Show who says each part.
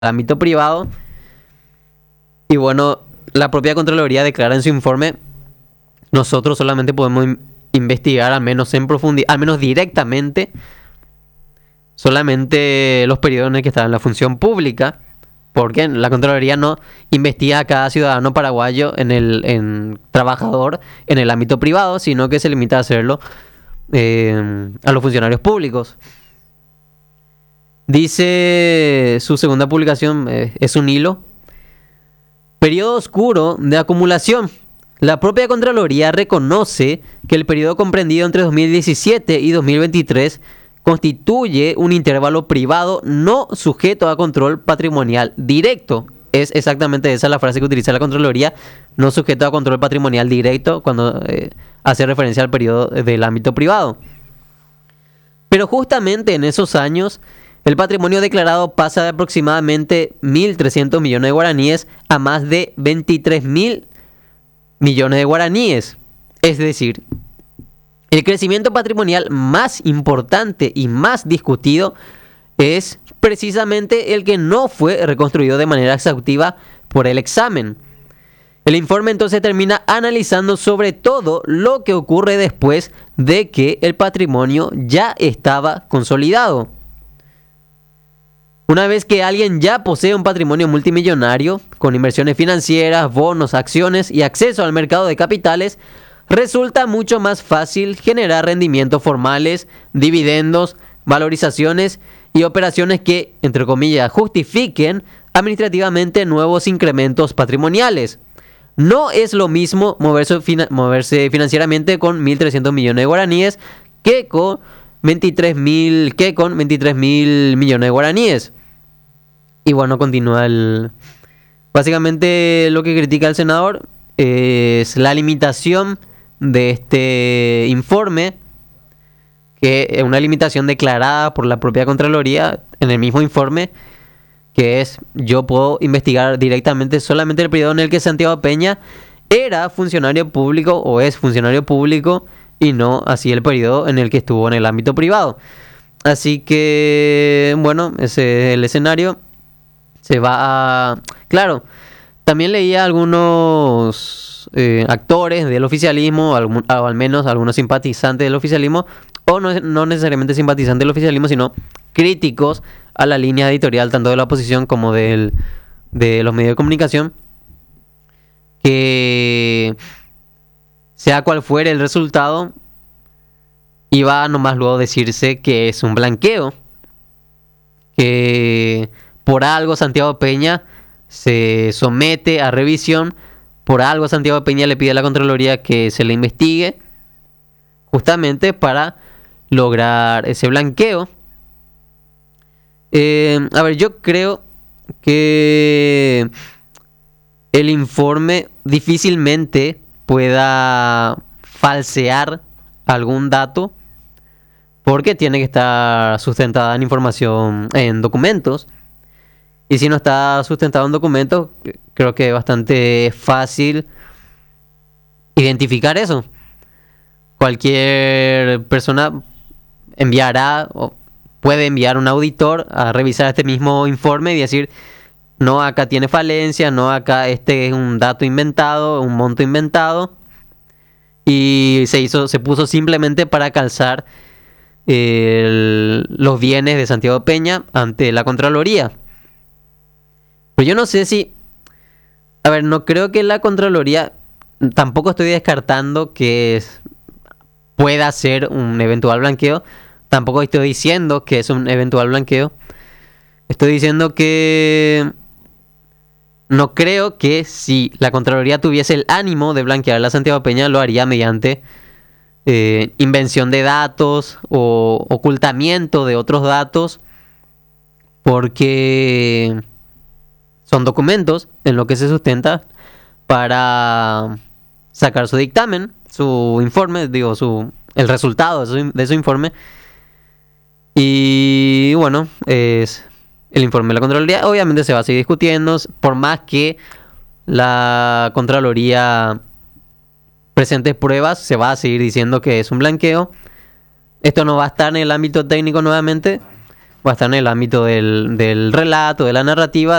Speaker 1: ámbito privado. Y bueno, la propia Contraloría declara en su informe, nosotros solamente podemos investigar, al menos en profundidad, al menos directamente, solamente los periodos en el que estaba en la función pública, porque la Contraloría no investiga a cada ciudadano paraguayo trabajador en el ámbito privado, sino que se limita a hacerlo a los funcionarios públicos. Dice su segunda publicación, es un hilo. Periodo oscuro de acumulación. La propia Contraloría reconoce que el periodo comprendido entre 2017 y 2023 constituye un intervalo privado no sujeto a control patrimonial directo. Es exactamente esa la frase que utiliza la Contraloría, no sujeto a control patrimonial directo, cuando hace referencia al periodo del ámbito privado. Pero justamente en esos años, el patrimonio declarado pasa de aproximadamente 1.300 millones de guaraníes a más de 23.000 millones de guaraníes. Es decir, el crecimiento patrimonial más importante y más discutido es precisamente el que no fue reconstruido de manera exhaustiva por el examen. El informe entonces termina analizando sobre todo lo que ocurre después de que el patrimonio ya estaba consolidado. Una vez que alguien ya posee un patrimonio multimillonario, con inversiones financieras, bonos, acciones y acceso al mercado de capitales, resulta mucho más fácil generar rendimientos formales, dividendos, valorizaciones y operaciones que, entre comillas, justifiquen administrativamente nuevos incrementos patrimoniales. No es lo mismo moverse financieramente con 1.300 millones de guaraníes que con 23.000 millones de guaraníes. Y bueno, continúa básicamente lo que critica el senador es la limitación de este informe, que es una limitación declarada por la propia Contraloría en el mismo informe, que es: yo puedo investigar directamente solamente el periodo en el que Santiago Peña era funcionario público o es funcionario público, y no así el periodo en el que estuvo en el ámbito privado. Así que, bueno, ese es el escenario. Se va a... Claro, también leía algunos actores del oficialismo, o al menos algunos simpatizantes del oficialismo, o no necesariamente simpatizantes del oficialismo, sino críticos a la línea editorial tanto de la oposición como de los medios de comunicación, que sea cual fuere el resultado, iba nomás luego decirse que es un blanqueo, que por algo Santiago Peña se somete a revisión, por algo Santiago Peña le pide a la Contraloría que se le investigue, justamente para lograr ese blanqueo. A ver, yo creo que el informe difícilmente pueda falsear algún dato, porque tiene que estar sustentada en información, en documentos. Y si no está sustentado en documentos, creo que es bastante fácil identificar eso. Cualquier persona enviará o puede enviar un auditor a revisar este mismo informe y decir: no, acá tiene falencia, no, acá este es un dato inventado, un monto inventado. Y se puso simplemente para calzar los bienes de Santiago Peña ante la Contraloría. Pero yo no sé si... A ver, no creo que la Contraloría... Tampoco estoy descartando que pueda ser un eventual blanqueo. Tampoco estoy diciendo que es un eventual blanqueo. Estoy diciendo que... no creo que si la Contraloría tuviese el ánimo de blanquear a la Santiago Peña, lo haría mediante invención de datos o ocultamiento de otros datos, porque son documentos en lo que se sustenta para sacar su dictamen, su informe, el resultado de su informe. Y bueno, es el informe de la Contraloría. Obviamente se va a seguir discutiendo, por más que la Contraloría presente pruebas, se va a seguir diciendo que es un blanqueo. Esto no va a estar en el ámbito técnico nuevamente, va a estar en el ámbito del relato, de la narrativa,